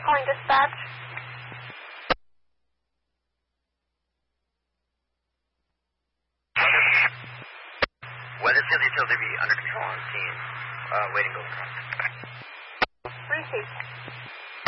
calling dispatch. Weatherfield Utility under control on scene. Waiting over. Receive.